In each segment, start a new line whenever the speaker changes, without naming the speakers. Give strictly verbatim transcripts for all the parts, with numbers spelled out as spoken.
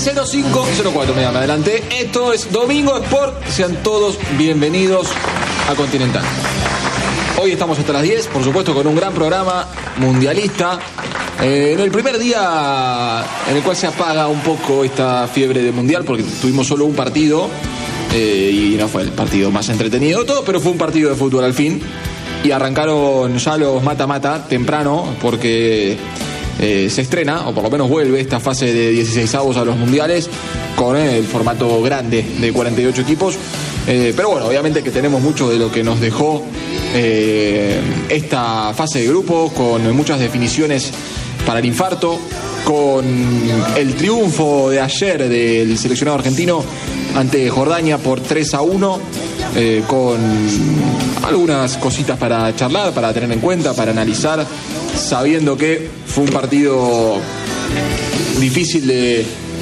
cero cinco cero cuatro, me llama adelante. Esto es Domingo Sport. Sean todos bienvenidos a Continental. Hoy estamos hasta las diez, por supuesto, con un gran programa mundialista. Eh, en el primer día en el cual se apaga un poco esta fiebre de mundial, porque tuvimos solo un partido eh, y no fue el partido más entretenido de todo, pero fue un partido de fútbol al fin. Y arrancaron ya los mata-mata temprano, porque eh, se estrena, o por lo menos vuelve, esta fase de dieciseisavos a los mundiales con el formato grande de cuarenta y ocho equipos. Eh, pero bueno, obviamente que tenemos mucho de lo que nos dejó eh, esta fase de grupos, con muchas definiciones para el infarto, con el triunfo de ayer del seleccionado argentino ante Jordania por tres a uno, eh, con algunas cositas para charlar, para tener en cuenta, para analizar, sabiendo que fue un partido difícil de,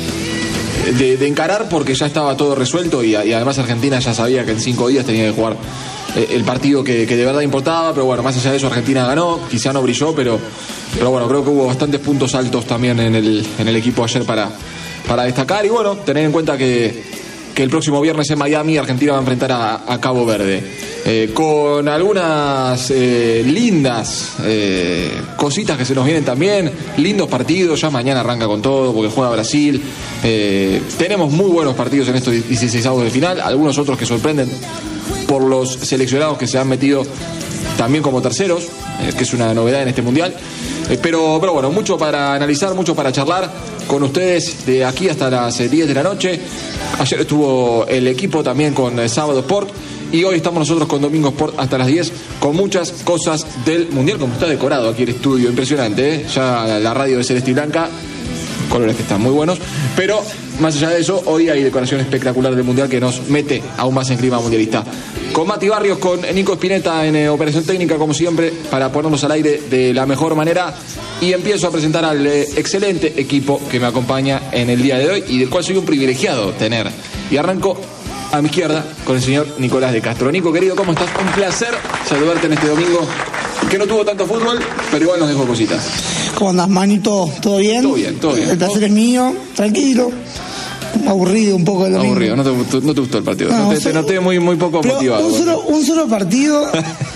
de, de encarar, porque ya estaba todo resuelto y, y además Argentina ya sabía que en cinco días tenía que jugar eh, el partido que, que de verdad importaba. Pero bueno, más allá de eso, Argentina ganó, quizá no brilló, pero, pero bueno, creo que hubo bastantes puntos altos también en el, en el equipo ayer para, para destacar. Y bueno, tener en cuenta que que el próximo viernes en Miami Argentina va a enfrentar a, a Cabo Verde, eh, con algunas eh, lindas eh, cositas que se nos vienen también, lindos partidos. Ya mañana arranca con todo porque juega Brasil. Eh, tenemos muy buenos partidos en estos dieciseisavos de final, algunos otros que sorprenden por los seleccionados que se han metido también como terceros, eh, que es una novedad en este mundial. Eh, pero, pero bueno, mucho para analizar, mucho para charlar con ustedes de aquí hasta las diez de la noche. Ayer estuvo el equipo también con eh, Sábado Sport, y hoy estamos nosotros con Domingo Sport hasta las diez con muchas cosas del mundial. Como está decorado aquí el estudio, impresionante, ¿eh? Ya la radio de celeste y blanca, colores que están muy buenos. Pero más allá de eso, hoy hay decoración espectacular del mundial que nos mete aún más en clima mundialista. Con Mati Barrios, con Nico Espineta en eh, operación técnica, como siempre, para ponernos al aire de la mejor manera. Y empiezo a presentar al eh, excelente equipo que me acompaña en el día de hoy y del cual soy un privilegiado tener. Y arranco a mi izquierda con el señor Nicolás de Castro. Nico, querido, ¿cómo estás? Un placer saludarte en este domingo, que no tuvo tanto fútbol, pero igual nos dejó cositas.
¿Cómo andás, manito? ¿Todo bien?
Todo bien, todo bien.
El placer es mío, tranquilo. Aburrido un poco el domingo.
Aburrido, no te, gustó, no te gustó el partido. No, no te, te noté muy, muy poco
pero
motivado.
Un solo, un solo partido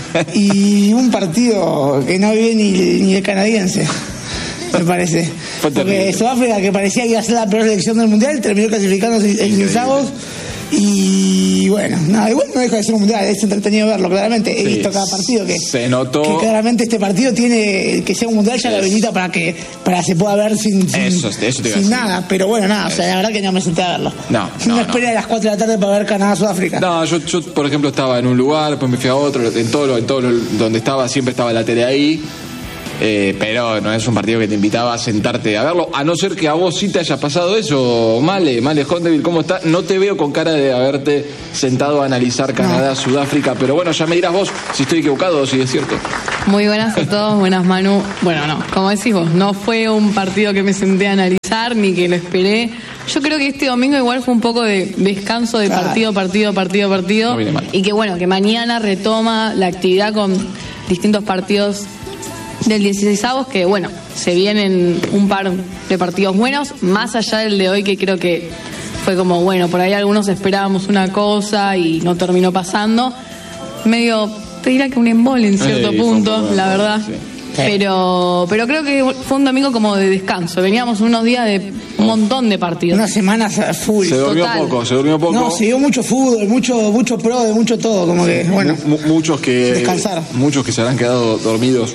y un partido que no vive ni, ni el canadiense, me parece. Porque Sudáfrica, que parecía que iba a ser la peor selección del mundial, terminó clasificando en dieciseisavos. Y bueno, nada, igual no deja de ser un mundial, es entretenido verlo, claramente. He sí, visto cada partido que
se notó
que claramente este partido tiene que ser un mundial, ya la habilita para que para se pueda ver sin, sin,
eso, eso
sin nada. Pero bueno, nada, eso. O sea, la verdad que no me senté a verlo.
No,
no,
no
esperé
no.
a las cuatro de la tarde para ver Canadá-Sudáfrica.
No, yo, yo, por ejemplo, estaba en un lugar, después me fui a otro, en todo, lo, en todo lo, donde estaba, siempre estaba la tele ahí. Eh, pero no es un partido que te invitaba a sentarte a verlo, a no ser que a vos sí te haya pasado eso. Male, Male Hondeville, ¿cómo está? No te veo con cara de haberte sentado a analizar Canadá, no. Sudáfrica, pero bueno, ya me dirás vos si estoy equivocado o si es cierto.
Muy buenas a todos, buenas Manu. Bueno, no, como decís vos, no fue un partido que me senté a analizar ni que lo esperé. Yo creo que este domingo igual fue un poco de descanso de partido, partido, partido, partido.
No
y que bueno, que mañana retoma la actividad con distintos partidos del dieciseisavos, que bueno, se vienen un par de partidos buenos, más allá del de hoy, que creo que fue como, bueno, por ahí algunos esperábamos una cosa y no terminó pasando. Medio, te dirá que un embole en cierto
sí,
punto,
poco,
la verdad.
Sí.
Pero pero creo que fue un domingo como de descanso. Veníamos unos días de un montón de partidos.
Una semana full.
Se durmió
Total.
poco, se durmió poco.
No, se dio mucho fútbol, mucho mucho pro, de mucho todo, como que, bueno.
M- muchos que
descansar.
Muchos que se habrán quedado dormidos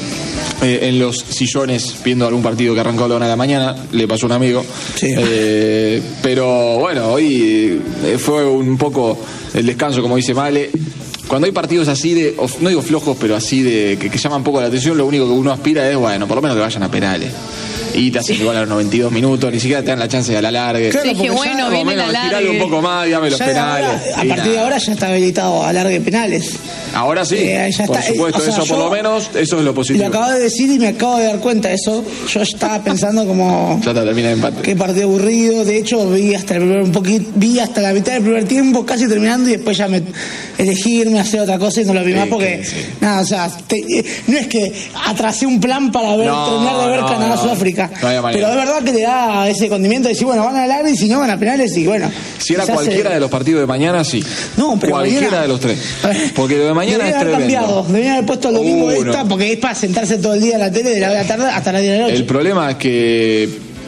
eh, en los sillones viendo algún partido que arrancó a la una de la mañana. Le pasó a un amigo.
Sí.
Eh, pero bueno, hoy eh, fue un poco el descanso, como dice Male. Cuando hay partidos así de, no digo flojos, pero así de que, que llaman un poco la atención, lo único que uno aspira es, bueno, por lo menos que vayan a penales. Y te hacen igual a los noventa y dos minutos, ni siquiera te dan la chance de a la largue.
Claro,
sí, que bueno, viene
menos,
la
tirale un poco más, dígame los
ya
penales.
Ahora, a partir de ahora ya está habilitado a largue penales.
Ahora sí,
eh, ya
por
está.
supuesto,
eh, o sea,
eso por
yo
lo menos, eso es lo positivo.
Lo acabo de decir y me acabo de dar cuenta de eso. Yo estaba pensando como...
Ya está, termina el empate.
Qué partido aburrido. De hecho, vi hasta el primer, un poquito, vi hasta la mitad del primer tiempo, casi terminando, y después ya me elegí irme a hacer otra cosa y no lo vi
sí,
más porque...
Sí.
Nada, o sea, te, no es que atrasé un plan para ver,
no,
terminar de ver
no,
Canadá-Sudáfrica. está.
No había manera.
Pero es verdad que le da ese condimento de decir, bueno, van a larga y si no van a penales y bueno.
Si era cualquiera se... de los partidos de mañana, sí.
No, pero
cualquiera
mañana...
de los tres. Porque lo de mañana es tremendo. Deberían haber cambiado,
deberían haber puesto el domingo uh, esta, no. porque es para sentarse todo el día en la tele de la, de la tarde hasta las diez de la noche.
El problema es que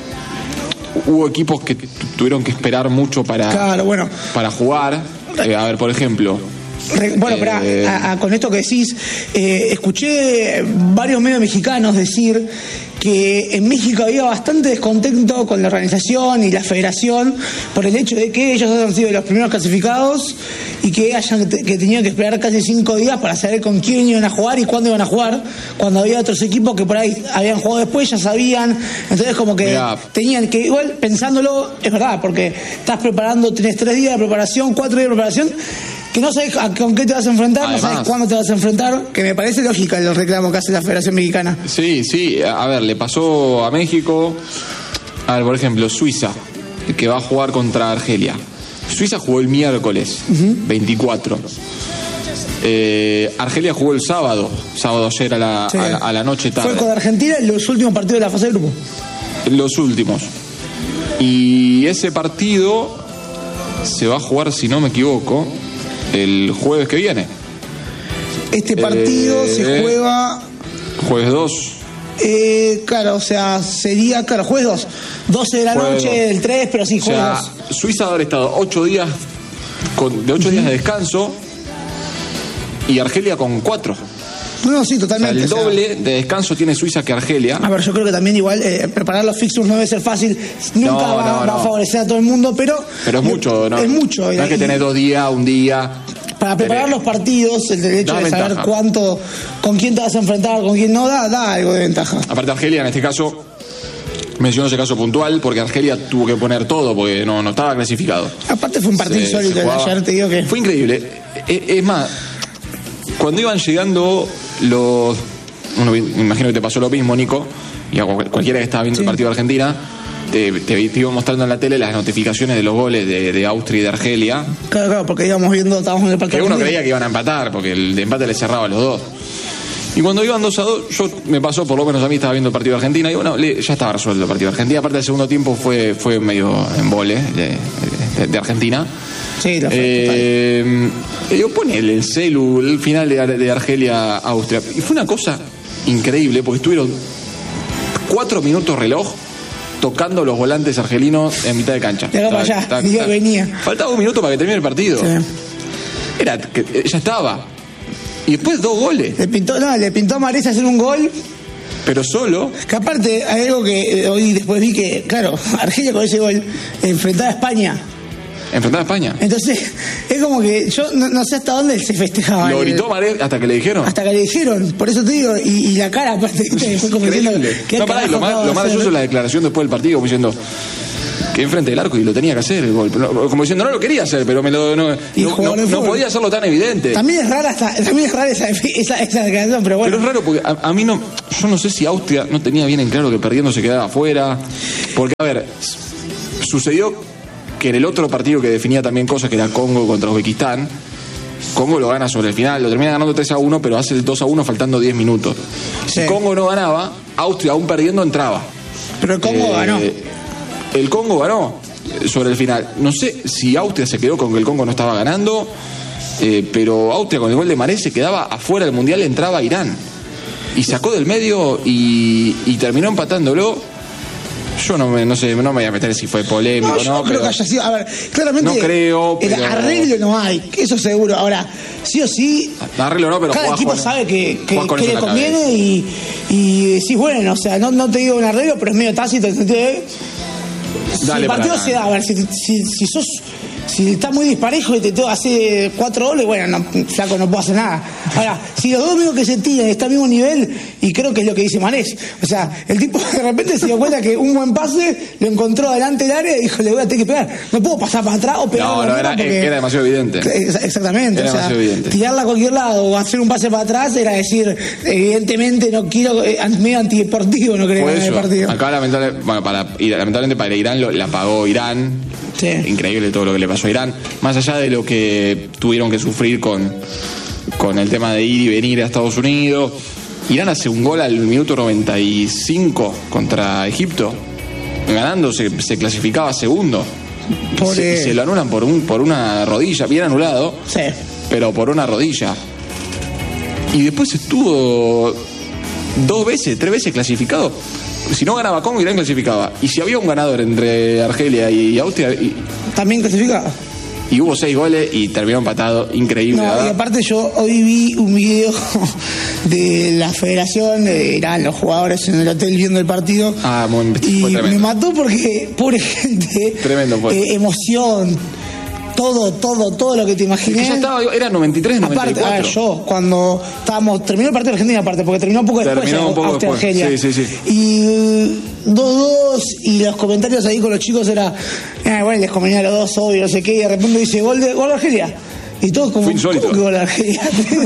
hubo equipos que tuvieron que esperar mucho para,
claro, bueno.
para jugar. Eh, a ver, por ejemplo...
Bueno, pero eh, a, a, con esto que decís, eh, escuché varios medios mexicanos decir que en México había bastante descontento con la organización y la federación por el hecho de que ellos han sido los primeros clasificados y que hayan que tenían que esperar casi cinco días para saber con quién iban a jugar y cuándo iban a jugar, cuando había otros equipos que por ahí habían jugado después, ya sabían, entonces como que Mirá. tenían que, igual pensándolo, es verdad, porque estás preparando, tenés tres días de preparación, cuatro días de preparación, que no sabes con qué te vas a enfrentar, Además, no sabes cuándo te vas a enfrentar, que me parece lógica el reclamo que hace la Federación Mexicana.
Sí, sí, a ver, le pasó a México, a ver, por ejemplo, Suiza, que va a jugar contra Argelia. Suiza jugó el miércoles, uh-huh. veinticuatro. Eh, Argelia jugó el sábado, sábado ayer a la, sí. a, la, a la noche tarde.
Fue con Argentina en los últimos partidos de la fase de grupo.
Los últimos. Y ese partido se va a jugar, si no me equivoco, el jueves que viene.
Este partido eh, se juega...
Jueves dos.
Eh, claro, o sea, sería, claro, jueves dos. doce de la jueves noche dos. Del tres, pero sí, jueves dos.
O sea, Suiza va a haber estado ocho días, con, de ocho uh-huh. días de descanso, y Argelia con cuatro.
No, sí, totalmente.
O sea, el doble o sea, de descanso tiene Suiza que Argelia.
A ver, yo creo que también igual eh, preparar los fixtures no debe ser fácil, nunca no, va, no, va no. a favorecer a todo el mundo, pero...
Pero es mucho, ¿no?
Es mucho.
No es que tenés dos días, un día...
Para preparar tenés... los partidos, el derecho de
ventaja.
saber cuánto, con quién te vas a enfrentar, con quién no, da, da algo de ventaja.
Aparte Argelia, en este caso, menciono ese caso puntual, porque Argelia tuvo que poner todo, porque no, no estaba clasificado.
Aparte fue un partido se, insólito de ayer, te digo que...
Fue increíble. Es, es más, cuando iban llegando los... Bueno, me imagino que te pasó lo mismo, Nico, y a cualquiera que estaba viendo sí. el partido de Argentina, te, te, te iba mostrando en la tele las notificaciones de los goles de, de Austria y de Argelia.
Claro, claro, porque íbamos viendo, estábamos en el partido.
Que uno creía que iban a empatar, porque el de empate le cerraba a los dos. Y cuando iban dos a dos, yo me pasó, por lo menos a mí estaba viendo el partido de Argentina, y bueno, le, ya estaba resuelto el partido de Argentina. Aparte del segundo tiempo fue, fue medio embole de, de, de Argentina.
Sí, lo fue.
Eh, yo ponele el celu, el final de, de Argelia-Austria. Y fue una cosa increíble, porque estuvieron cuatro minutos reloj tocando los volantes argelinos en mitad de cancha.
Ya para allá, ta, ta, ta. venía.
Faltaba un minuto para que termine el partido. Sí. Era que ya estaba. Y después dos goles.
Le pintó, no, le pintó a Marés hacer un gol.
Pero solo.
Que aparte hay algo que hoy después vi que, claro, Argelia con ese gol enfrentaba a España.
Enfrentaba a España.
Entonces, es como que yo no, no sé hasta dónde se festejaba.
Lo gritó Marés hasta que le dijeron.
Hasta que le dijeron, por eso te digo, y, y la cara aparte fue como diciendo que
no, pará, lo más, lo más gracioso es la declaración después del partido, como diciendo que enfrente del arco y lo tenía que hacer el gol. Como diciendo, no lo quería hacer, pero me lo, no, no, no, no podía hacerlo tan evidente.
También es rara esta, también es rara esa, esa, esa declaración, pero bueno.
Pero es raro porque a, a mí no, yo no sé si Austria no tenía bien en claro que perdiendo se quedaba afuera. Porque, a ver, sucedió que en el otro partido que definía también cosas, que era Congo contra Uzbekistán, Congo lo gana sobre el final, lo termina ganando tres a uno, pero hace el dos a uno faltando diez minutos. Si sí. Congo no ganaba, Austria aún perdiendo entraba.
Pero el Congo eh, ganó.
El Congo ganó sobre el final. No sé si Austria se quedó con que el Congo no estaba ganando, eh, pero Austria con el gol de Marés se quedaba afuera del Mundial, entraba Irán. Y sacó del medio y, y terminó empatándolo. Yo no me, no sé, no me voy a meter si fue polémico,
no. Yo
no,
no creo
pero
que haya sido. A ver, claramente.
No creo.
El
pero...
arreglo no hay, eso seguro. Ahora, sí o sí.
Arreglo no, pero
cada equipo
con,
sabe que, que, que le conviene y, y decís, bueno, o sea, no, no te digo un arreglo, pero es medio tácito. ¿Entendés? Si el partido se da, a ver, si, si, si sos. Si está muy disparejo y te tengo que hacer cuatro goles, bueno, no, flaco, no puedo hacer nada. Ahora, si los dos amigos que se tiran están al mismo nivel, y creo que es lo que dice Marés, o sea, el tipo de repente se dio cuenta que un buen pase lo encontró delante del área y dijo, le voy a tener que pegar. No puedo pasar para atrás o pegar.
No, no, era, porque... era demasiado evidente.
Exactamente,
era
o sea,
evidente.
Tirarla a cualquier lado o hacer un pase para atrás era decir, evidentemente no quiero, eh, medio antideportivo, no creo en el partido.
Acá lamentable, bueno, para, lamentablemente para Irán lo, la pagó Irán.
Sí.
Increíble todo lo que le pasó a Irán, más allá de lo que tuvieron que sufrir con, con el tema de ir y venir a Estados Unidos, Irán hace un gol al minuto noventa y cinco contra Egipto, ganando se, se clasificaba segundo.
Por,
se,
eh...
se lo anulan por, un, por una rodilla, bien anulado,
sí.
pero por una rodilla. Y después estuvo dos veces, tres veces clasificado. Si no ganaba Congo, Irán clasificaba. Y si había un ganador entre Argelia y Austria... Y...
¿También clasificaba?
Y hubo seis goles y terminó empatado, increíble.
No, y aparte yo hoy vi un video de la federación, eran los jugadores en el hotel viendo el partido.
Ah, muy,
y
fue tremendo.
Me mató porque, pobre gente,
tremendo fue.
Eh, emoción, todo, todo, todo lo que te imaginé.
Es que ya estaba, era noventa y tres, noventa y cuatro.
Aparte, a ver, yo cuando estábamos, terminó el partido de Argentina aparte, porque terminó un poco después.
Terminó un poco después,
Argelia.
sí, sí, sí.
Y dos dos, y los comentarios ahí con los chicos era, eh, bueno, les convenía a los dos, obvio, no sé qué, y de repente dice, gol de, gol de Argelia. Y todos como, ¿cómo que gol de Argelia?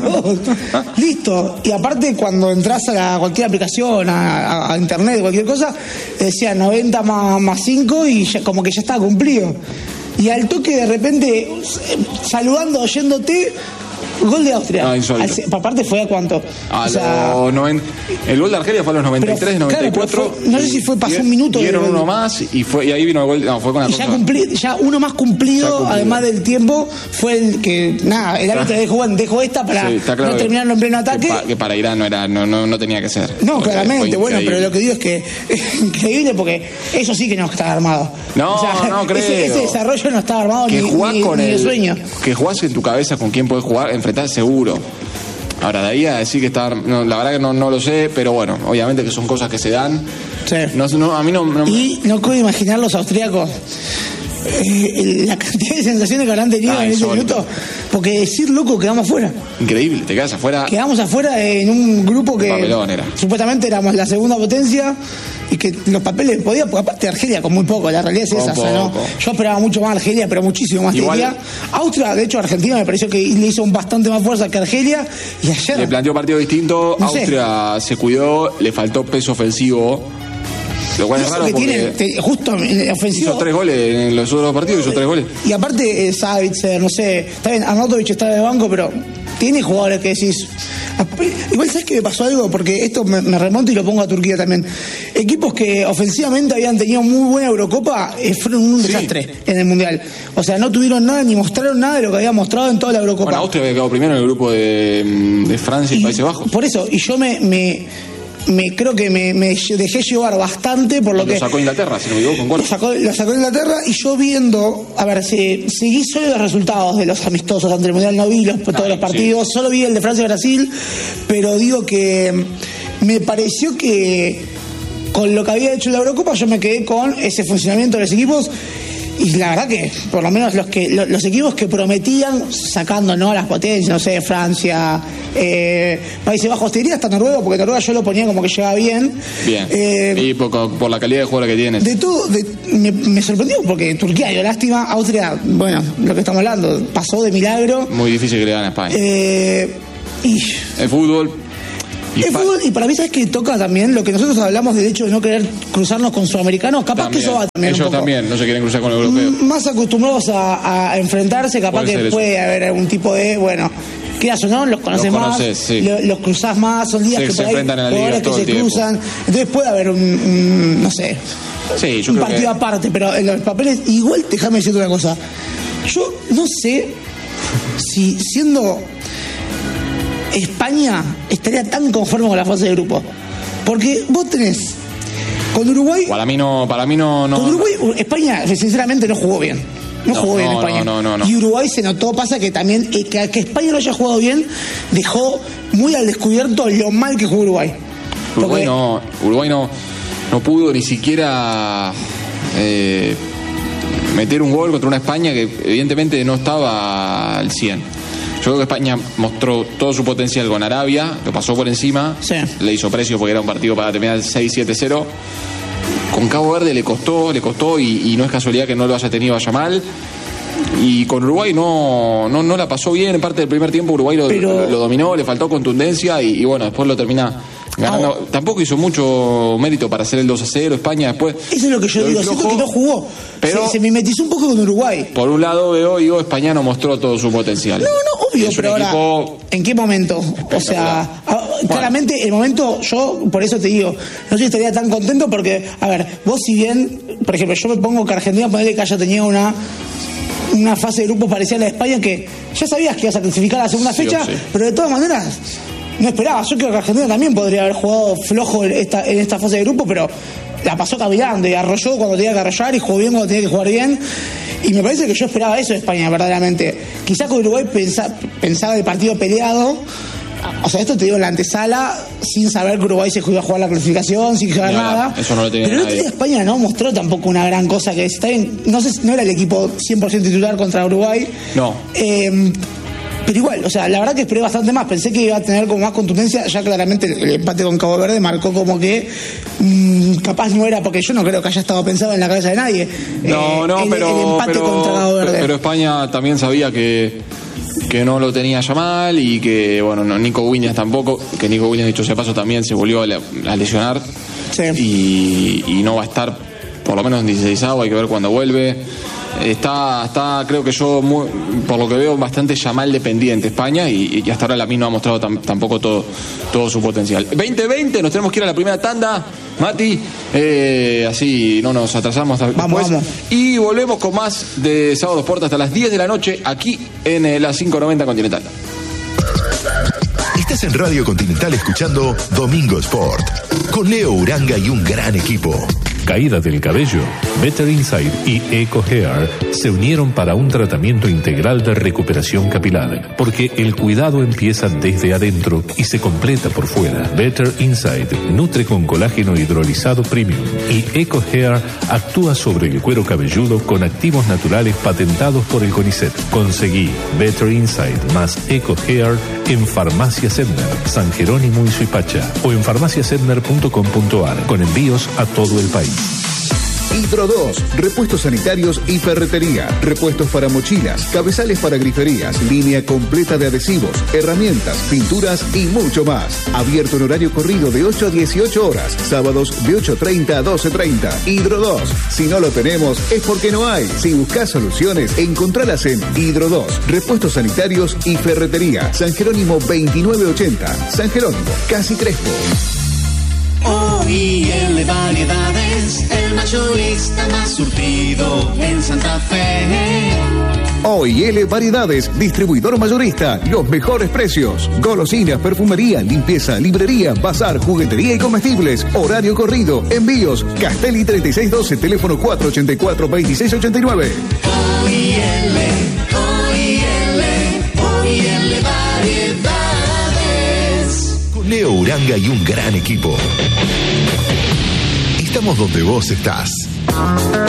Listo. Y aparte, cuando entras a la, cualquier aplicación, a, a, a internet, cualquier cosa, decía noventa más cinco y ya, como que ya estaba cumplido. Y al toque de repente, saludando, oyéndote, gol de Austria.
Ah, insólito.
Al, aparte fue a cuánto.
A
o sea,
los noventa, el gol de Argelia fue a los noventa y tres,
pero,
noventa y cuatro.
Claro, fue, no sé si fue, pasó un minuto.
Dieron uno más y fue y ahí vino el gol. No, fue con la
y ya, cumpli, ya uno más cumplido, cumplido, además del tiempo, fue el que, nada, el árbitro dejó, bueno, dejó esta para sí, claro no terminarlo en pleno ataque.
Que, pa, que para Irán no era no, no, no tenía que ser.
No, claramente, bueno, pero lo que digo es que es increíble porque eso sí que no está armado.
No,
o sea,
no creo.
Ese, ese desarrollo no está armado
que
ni,
jugás
ni,
con
ni
el,
de sueño.
Que jugás en tu cabeza con quién podés jugar, enfrentar seguro. Ahora, de ahí a decir que está... No, la verdad que no, no lo sé, pero bueno, obviamente que son cosas que se dan.
Sí.
No, no, a mí no... no
y no puedo imaginar los austríacos, eh, la cantidad de sensaciones que habrán tenido ah, en ese minuto. Porque decir, loco, quedamos afuera.
Increíble, te quedas afuera.
Quedamos afuera en un grupo que
papelón era.
Supuestamente éramos la segunda potencia y que los papeles podía, porque aparte Argelia con muy poco, la realidad es esa, o sea, ¿no? Yo esperaba mucho más Argelia, pero muchísimo más. Igual, Austria, de hecho Argentina me pareció que le hizo bastante más fuerza que Argelia y ayer
le planteó partido distinto, no Austria sé. se cuidó, le faltó peso ofensivo. Lo cual es raro
que
porque
tiene, te, justo en ofensivo
hizo tres goles en los otros partidos, hizo tres goles.
Y aparte eh, Savitzer, no sé, está bien, Arnautovic está de banco, pero tiene jugadores que decís. Igual sabes que me pasó algo, porque esto me, me remonto y lo pongo a Turquía también. Equipos que ofensivamente habían tenido muy buena Eurocopa eh, fueron un desastre sí. en el Mundial. O sea, no tuvieron nada ni mostraron nada de lo que había mostrado en toda la Eurocopa.
Bueno, Austria había quedado primero en el grupo de, de Francia y, y Países Bajos.
Por eso, y yo me, me Me, creo que me, me dejé llevar bastante por lo,
lo
que...
Lo sacó Inglaterra, si no me equivoco, con cuatro.
Lo sacó, lo sacó Inglaterra y yo viendo... A ver, si, seguí solo los resultados de los amistosos ante el Mundial, no vi los, todos Ay, los partidos, sí. Solo vi el de Francia y Brasil, pero digo que me pareció que con lo que había hecho la Eurocopa yo me quedé con ese funcionamiento de los equipos. Y la verdad que, por lo menos los que los, los equipos que prometían, sacando no las potencias, no sé, Francia, eh, Países Bajos, te diría hasta Noruega, porque Noruega yo lo ponía como que llegaba bien.
Bien. Eh, y por, por la calidad de jugador que tienes.
De todo, de, me, me sorprendió, porque Turquía dio lástima, Austria, bueno, lo que estamos hablando, pasó de milagro.
Muy difícil que le gane a España.
Eh, y...
El fútbol...
Y, el fútbol, y para mí, ¿sabes que toca también lo que nosotros hablamos del hecho de no querer cruzarnos con sudamericanos? Capaz también, que eso va también.
Ellos
un poco.
También no se quieren cruzar con los europeos.
Más acostumbrados a, a enfrentarse, capaz puede que puede eso. haber algún tipo de, bueno, quieras o no, los conoces, los conoces más, sí. lo, los cruzás más, son días
sí,
que
se
por ahí,
enfrentan en la liga todo
que
el
se
tiempo.
cruzan. Entonces puede haber un, un no sé,
sí, yo
un
creo
partido
que...
aparte, pero en los papeles, igual, déjame decirte una cosa. Yo no sé si siendo España estaría tan conforme con la fase de grupo, porque vos tenés con Uruguay,
para mí no, para mí no, no.
Con Uruguay, España sinceramente no jugó bien, no, no jugó bien
no,
España,
no, no, no,
y Uruguay se notó, pasa que también eh, que, que España no haya jugado bien dejó muy al descubierto lo mal que jugó Uruguay.
Uruguay
porque...
no, Uruguay no, no pudo ni siquiera eh, meter un gol contra una España que evidentemente no estaba al cien. Yo creo que España mostró todo su potencial con Arabia, lo pasó por encima,
sí.
Le hizo precio porque era un partido para terminar seis siete cero. Con Cabo Verde le costó, le costó y, y no es casualidad que no lo haya tenido a Yamal. Y con Uruguay no, no, no la pasó bien, en parte del primer tiempo Uruguay lo, Pero... lo, lo dominó, le faltó contundencia y, y bueno, después lo termina ganando. Oh. Tampoco hizo mucho mérito para hacer el dos a cero España después.
Eso es lo que yo lo digo, siento que no jugó, pero se, se mimetizó un poco con Uruguay.
Por un lado veo, digo, España no mostró todo su potencial.
No, no, Obvio,
es un
pero
equipo...
ahora, ¿en qué momento? O sea, a, claramente el momento, yo por eso te digo, no sé si estaría tan contento porque, a ver, vos si bien, por ejemplo, yo me pongo que Argentina, ponerle que haya tenido una una fase de grupos parecida a la de España, que ya sabías que ibas a clasificar a la segunda
sí,
fecha,
sí.
pero de todas maneras no esperaba. Yo creo que Argentina también podría haber jugado flojo en esta, en esta fase de grupo, pero la pasó caminando y arrolló cuando tenía que arrollar y jugó bien cuando tenía que jugar bien. Y me parece que yo esperaba eso de España, verdaderamente. Quizás con Uruguay pensa, pensaba el partido peleado. O sea, esto te digo en la antesala, sin saber que Uruguay se iba a jugar la clasificación, sin jugar
no,
nada.
Eso no lo tenía
Pero el otro
nadie.
día España no mostró tampoco una gran cosa que está bien. No sé, no era el equipo cien por ciento titular contra Uruguay.
No.
Eh, pero igual, o sea, la verdad que esperé bastante más. Pensé que iba a tener como más contundencia. Ya claramente el, el empate con Cabo Verde marcó como que mmm, capaz no era, porque yo no creo que haya estado pensado en la cabeza de nadie.
No,
eh,
no,
el,
pero,
el empate
pero,
contra Cabo Verde.
pero España también sabía que, que no lo tenía ya mal y que, bueno, no, Nico Williams tampoco, que Nico Williams, dicho sea paso, también se volvió a, le- a lesionar.
Sí.
y, y no va a estar por lo menos en dieciseisavo, hay que ver cuándo vuelve. Está, está creo que yo, muy, por lo que veo, bastante Yamal dependiente España y, y hasta ahora la mí no ha mostrado tam, tampoco todo, todo su potencial. veinte veinte, nos tenemos que ir a la primera tanda, Mati, eh, así no nos atrasamos hasta
Vamos,
después.
vamos.
Y volvemos con más de Sábado Sport hasta las diez de la noche aquí en eh, la quinientos noventa Continental.
Estás en Radio Continental escuchando Domingo Sport con Leo Uranga y un gran equipo.
Caída del cabello, Better Inside y Eco Hair se unieron para un tratamiento integral de recuperación capilar, porque el cuidado empieza desde adentro y se completa por fuera. Better Inside nutre con colágeno hidrolizado premium y Eco Hair actúa sobre el cuero cabelludo con activos naturales patentados por el CONICET. Conseguí Better Inside más Eco Hair en Farmacia Sedner, San Jerónimo y Suipacha o en farmacia sedner punto com punto a r con envíos a todo el país.
Hidro dos, repuestos sanitarios y ferretería, repuestos para mochilas, cabezales para griferías, línea completa de adhesivos, herramientas, pinturas y mucho más. Abierto en horario corrido de ocho a dieciocho horas, sábados de ocho treinta a doce treinta. Hidro dos, si no lo tenemos es porque no hay. Si buscas soluciones, encontralas en Hidro dos, repuestos sanitarios y ferretería, San Jerónimo veintinueve ochenta, San Jerónimo, Casi Crespo.
O I L Variedades, el mayorista más surtido en Santa Fe.
O I L Variedades, distribuidor mayorista, los mejores precios. Golosinas, perfumería, limpieza, librería, bazar, juguetería y comestibles. Horario corrido, envíos. Castelli treinta y seis doce, teléfono cuatro ochenta y cuatro, veintiséis ochenta y nueve.
O I L, O I L, O I L Variedades.
Con Leo Uranga y un gran equipo. Estamos donde vos estás.